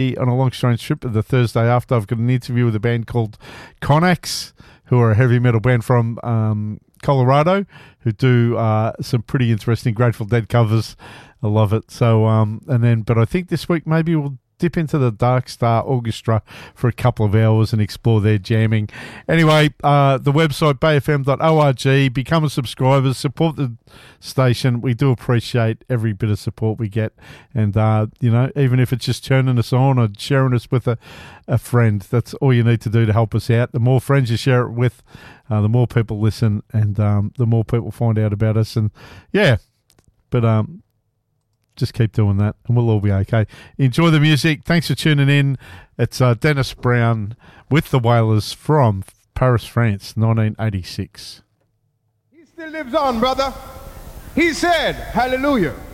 on a long strange trip. The Thursday after, I've got an interview with a band called Connax, who are a heavy metal band from Colorado, who do some pretty interesting Grateful Dead covers. I love it. So, but I think this week maybe we'll dip into the Dark Star Orchestra for a couple of hours and explore their jamming. Anyway, the website, bayfm.org, become a subscriber, support the station. We do appreciate every bit of support we get. And, even if it's just turning us on or sharing us with a friend, that's all you need to do to help us out. The more friends you share it with, the more people listen and the more people find out about us. And, just keep doing that and we'll all be okay. Enjoy the music. Thanks for tuning in. It's Dennis Brown with the Wailers from Paris, France, 1986. He still lives on, brother. He said, hallelujah.